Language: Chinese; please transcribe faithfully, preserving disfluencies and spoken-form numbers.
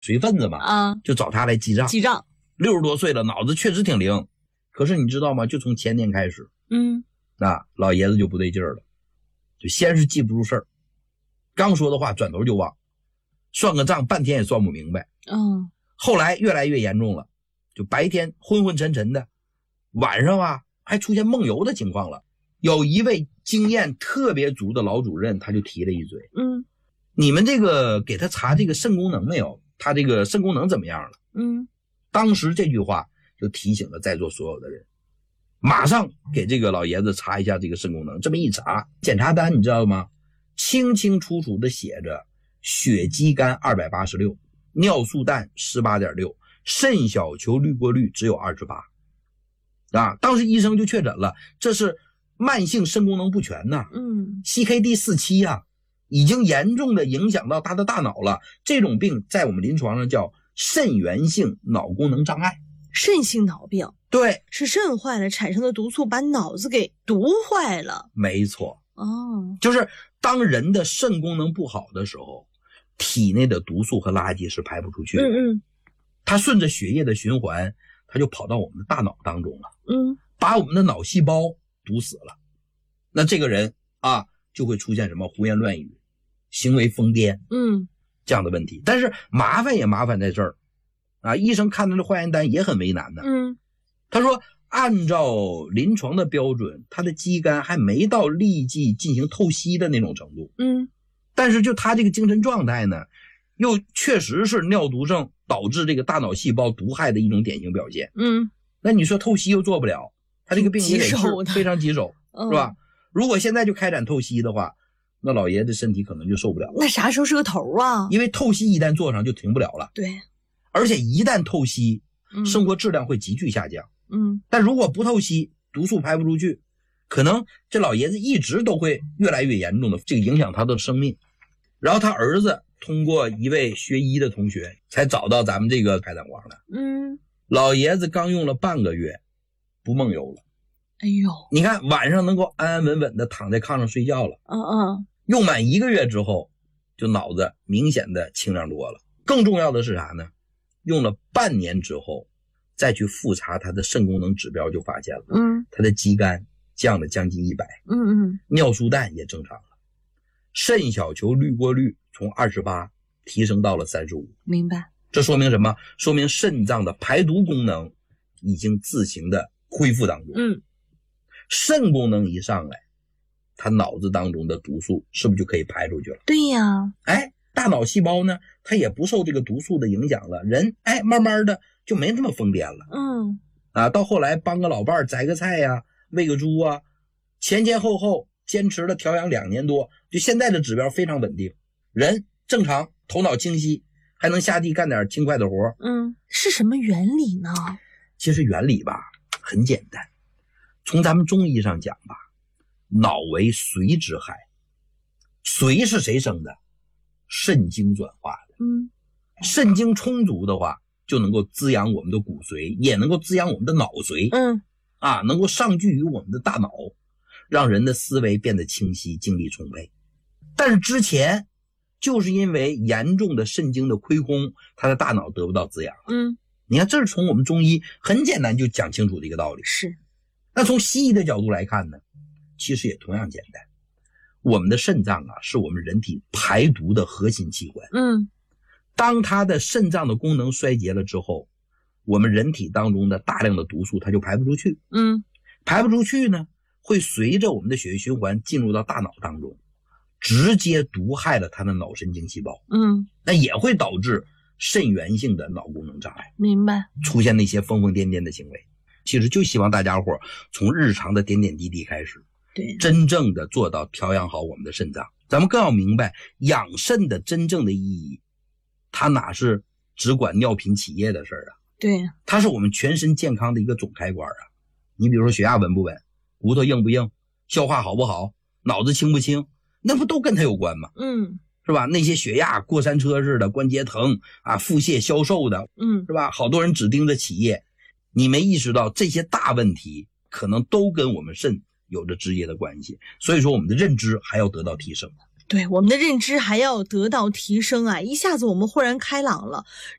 水分子嘛， 啊， 就找他来记账。 记账。 六十多岁了，脑子确实挺灵。可是你知道吗？就从前年开始， 嗯， 那老爷子就不对劲儿了，就先是记不住事儿，刚说的话转头就忘，算个账半天也算不明白。 嗯， 后来越来越严重了，就白天昏昏沉沉的，晚上啊还出现梦游的情况了。有一位经验特别足的老主任，他就提了一嘴， 嗯， 你们这个给他查这个肾功能没有？他这个肾功能怎么样了？ 嗯， 当时这句话就提醒了在座所有的人，马上给这个老爷子查一下这个肾功能。这么一查，检查单你知道吗？清清楚楚的写着血肌酐二百八十六，尿素氮 十八点六， 肾小球滤过率只有二十八。啊，当时医生就确诊了，这是慢性肾功能不全呐， 嗯 C K D 四十七 啊，已经严重的影响到他的大脑了。这种病在我们临床上叫肾源性脑功能障碍。 肾性脑病， 对， 是肾坏了产生的毒素把脑子给毒坏了。 没错。 哦， 就是当人的肾功能不好的时候，体内的毒素和垃圾是排不出去的。 嗯嗯， 它顺着血液的循环，它就跑到我们的大脑当中了， 嗯， 把我们的脑细胞毒死了。那这个人啊，就会出现什么胡言乱语、行为疯癫， 嗯， 这样的问题。但是麻烦也麻烦在这儿啊，医生看他的化验单也很为难的。 嗯， 他说按照临床的标准，他的肌酐还没到立即进行透析的那种程度。 嗯， 但是就他这个精神状态呢，又确实是尿毒症导致这个大脑细胞毒害的一种典型表现。 嗯， 那你说透析又做不了，他这个病也得治，非常棘手， 嗯、 是吧？如果现在就开展透析的话，那老爷子身体可能就受不了了。 那啥时候是个头啊？ 因为透析一旦做上就停不了了。 对， 而且一旦透析， 嗯、 生活质量会急剧下降。 嗯， 但如果不透析，毒素排不出去，可能这老爷子一直都会越来越严重的，这个影响他的生命。然后他儿子通过一位学医的同学才找到咱们这个开胆光的。 嗯， 老爷子刚用了半个月，不梦游了。 哎呦， 你看晚上能够安安稳稳的躺在炕上睡觉了。 嗯嗯， 用满一个月之后，就脑子明显的清亮多了。更重要的是啥呢？用了半年之后，再去复查他的肾功能指标，就发现了， 嗯， 他的肌酐降了将近一百， 嗯嗯， 尿素氮也正常了，肾小球滤过率从二十八提升到了三十五。 明白。 这说明什么？说明肾脏的排毒功能已经自行的恢复当中。 嗯， 肾功能一上来，他脑子当中的毒素是不是就可以排出去了？ 对呀。 哎，大脑细胞呢，它也不受这个毒素的影响了，人哎慢慢的就没这么疯癫了。 嗯， 啊，到后来帮个老伴儿摘个菜呀、喂个猪啊，前前后后坚持了调养两年多，就现在的指标非常稳定，人正常，头脑清晰，还能下地干点轻快的活。 嗯，是什么原理呢？ 其实原理吧很简单，从咱们中医上讲吧，脑为髓之害，髓是谁生的？肾精转化的。 嗯， 肾精充足的话，就能够滋养我们的骨髓，也能够滋养我们的脑髓。 嗯， 啊，能够上聚于我们的大脑，让人的思维变得清晰，精力充沛。但是之前就是因为严重的肾精的亏空，他的大脑得不到滋养。 嗯， 你看，这是从我们中医很简单就讲清楚的一个道理。 是。 那从西医的角度来看呢，其实也同样简单。我们的肾脏啊，是我们人体排毒的核心器官。 嗯， 当它的肾脏的功能衰竭了之后，我们人体当中的大量的毒素它就排不出去。 嗯， 排不出去呢，会随着我们的血液循环进入到大脑当中，直接毒害了它的脑神经细胞。 嗯， 那也会导致肾源性的脑功能障碍， 明白。 出现那些疯疯癫癫的行为。其实就希望大家伙从日常的点点滴滴开始， 对， 真正的做到调养好我们的肾脏。咱们更要明白养肾的真正的意义，它哪是只管尿频起夜的事儿啊？ 对， 它是我们全身健康的一个总开关啊。你比如说血压稳不稳，骨头硬不硬，消化好不好，脑子清不清，那不都跟它有关吗？ 嗯， 是吧？那些血压过山车似的，关节疼啊，腹泻消瘦的， 嗯， 是吧？好多人只盯着起夜，你没意识到这些大问题可能都跟我们肾有着直接的关系。所以说我们的认知还要得到提升。 对，我们的认知还要得到提升啊，一下子我们豁然开朗了。